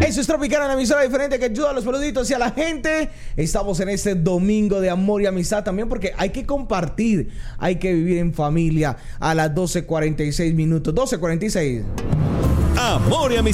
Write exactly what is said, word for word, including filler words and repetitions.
Eso es Tropicana, la emisora diferente que ayuda a los peluditos y a la gente. Estamos en este domingo de amor y amistad también porque hay que compartir, hay que vivir en familia a las doce cuarenta y seis minutos. doce cuarenta y seis. Amor y amistad.